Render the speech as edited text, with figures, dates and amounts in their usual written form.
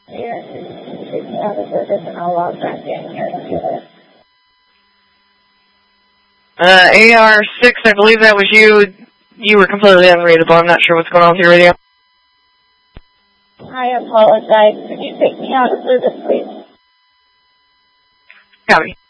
Yeah, she's out of service and I'll log back in here. AR6, I believe that was you. You were completely unreadable. I'm not sure what's going on with your radio. I apologize. Could you take me out of service, please? Copy.